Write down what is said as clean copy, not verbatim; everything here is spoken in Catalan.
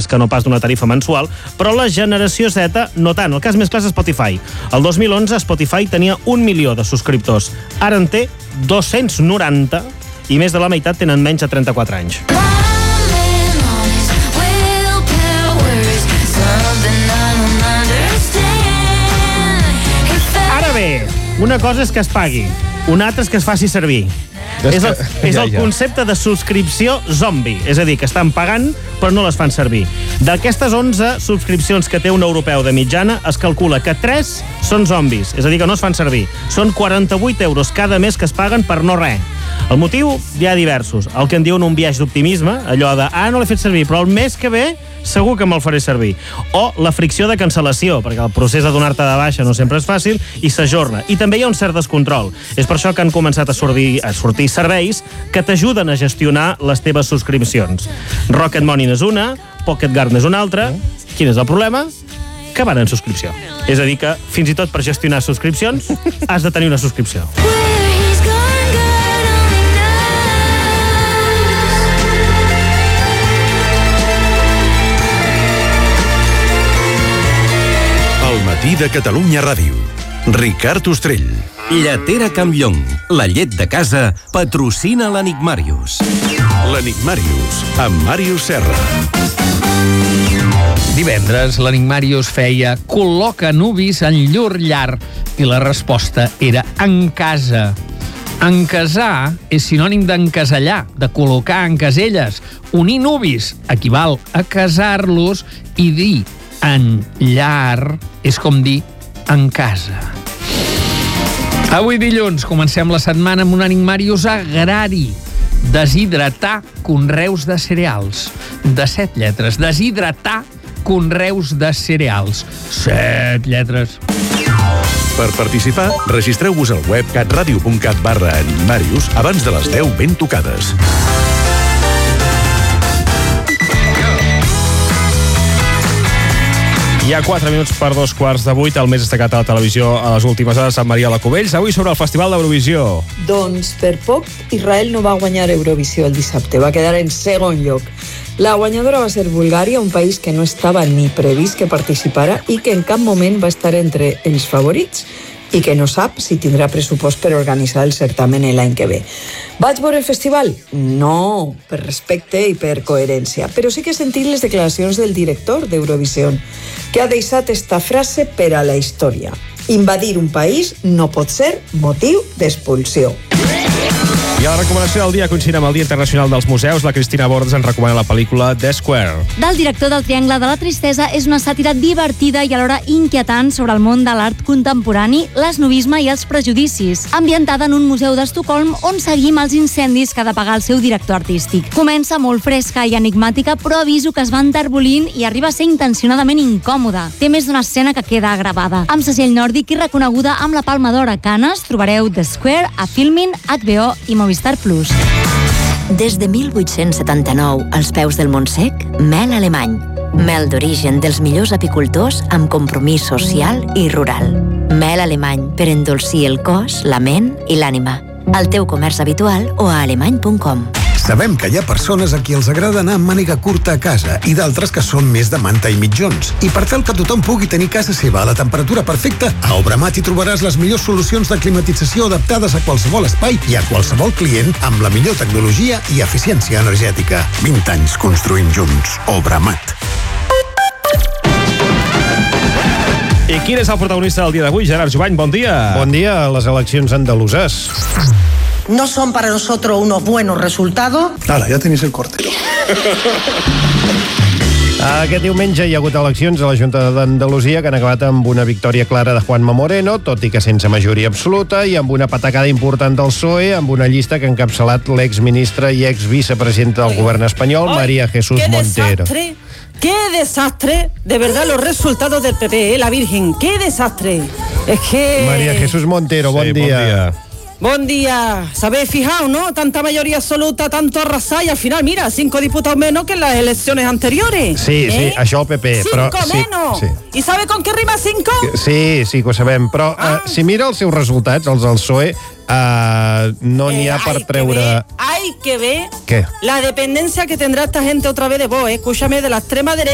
metres que no pas d'una tarifa mensual, però la generació Z no tant. El cas més clar és Spotify. El 2011 Spotify tenia 1 milió de subscriptors. Ara en té 290 i més de la meitat tenen menys de 34 anys. Ara bé, una cosa és que es pagui, una altra és que es faci servir. És el concepte de subscripció zombi, és a dir, que estan pagant però no les fan servir. D'aquestes 11 subscripcions que té un europeu de mitjana, es calcula que 3 són zombis, és a dir, que no es fan servir. Són 48 euros cada mes que es paguen per no res. El motiu hi ha diversos. El que en diuen un biaix d'optimisme, allò de no l'he fet servir, però el mes que ve segur que me'l faré servir. O la fricció de cancel·lació, perquè el procés de donar-te de baixa no sempre és fàcil i s'ajorna. I també hi ha un cert descontrol. És per això que han començat a sortir serveis que t'ajuden a gestionar les teves subscripcions. Rocket Money és una, Pocket Garden és una altra. Quin és el problema? Que van en subscripció. És a dir, que fins i tot per gestionar subscripcions has de tenir una subscripció. El matí de Catalunya Ràdio. Ricard Ostrell. Lletera Campllong, la llet de casa, patrocina l'Enigmàrius. L'Enigmàrius, amb Màrius Serra. Divendres, l'Enigmàrius feia col·loca nuvis en llur llar i la resposta era en casa. Encasar és sinònim d'encasellar, de col·locar en caselles. Unir nuvis equival a casar-los i dir en llar és com dir en casa. Avui dilluns comencem la setmana amb un Enigmàrius agrari. Deshidratar conreus de cereals. De 7 lletres. Deshidratar conreus de cereals. 7 lletres. Per participar, registreu-vos al web catradio.cat/enigmàrius abans de les 10 ben tocades. Hi ha 4 minuts per 2:15, el més destacat a la televisió a les últimes hores amb Maria Lacubells. Avui sobre el Festival d'Eurovisió. Doncs per poc Israel no va guanyar Eurovisió el dissabte, va quedar en segon lloc. La guanyadora va ser Bulgària, un país que no estava ni previst que participara i que en cap moment va estar entre els favorits i que no sap si tindrà pressupost per organitzar el certamen l'any que ve. Vaig veure el festival? No, per respecte i per coherència, però sí que he sentit les declaracions del director d'Eurovisió, que ha deixat esta frase per a la història. Invadir un país no pot ser motiu d'expulsió. I a la recomanació del dia, coincidint amb el Dia Internacional dels Museus, la Cristina Bordes ens recomana la pel·lícula The Square. Del director del Triangle de la Tristesa és una sàtira divertida i alhora inquietant sobre el món de l'art contemporani, l'esnovisme i els prejudicis, ambientada en un museu d'Estocolm on seguim els incendis que ha d'apagar el seu director artístic. Comença molt fresca i enigmàtica, però aviso que es va enterbolint i arriba a ser intencionadament incòmoda. Té més d'una escena que queda gravada. Amb segell nòrdic i reconeguda amb la Palma d'Or a Canes, trobareu The Square a Filmin, HBO i Movistar Plus. Des de 1879, als peus del Montsec, mel alemany. Mel d'origen dels millors apicultors amb compromís social i rural. Mel alemany per endolcir el cos, la ment i l'ànima. Al teu comerç habitual o a alemany.com. Sabem que hi ha persones a qui els agrada anar amb màniga curta a casa i d'altres que són més de manta i mitjons. I per tal que tothom pugui tenir casa seva a la temperatura perfecta, a Obramat hi trobaràs les millors solucions de climatització adaptades a qualsevol espai i a qualsevol client amb la millor tecnologia i eficiència energètica. 20 anys construint junts. Obramat. I quin és el protagonista del dia d'avui? Gerard Jubany, bon dia. Bon dia. Les eleccions andaluses no son para nosotros unos buenos resultados. Hala, ja tenéis el corte. Aquest diumenge hi ha hagut eleccions a la Junta d'Andalusia que han acabat amb una victòria clara de Juanma Moreno, tot i que sense majoria absoluta, i amb una patacada important del PSOE, amb una llista que ha encapçalat l'exministra i exvicepresidenta del govern espanyol, María Jesús Montero. ¡Qué desastre! De verdad, los resultados del PP, la Virgen. ¡Qué desastre! Es que... María Jesús Montero, bon dia. Bon dia. ¿Sabéis fijado, no? Tanta mayoría absoluta, tanto arrasar y al final, mira, 5 diputados menos que en las elecciones anteriores. Sí, sí, això el PP. 5 però, menos. Sí. ¿Y sabe con qué rima 5? Sí, que ho sabem. Però si mira els seus resultats, els del PSOE, no n'hi ha per treure... Hay que ver ¿Qué? la dependencia que tendrá esta gente otra vez de vos. Escúchame, de la extrema derecha.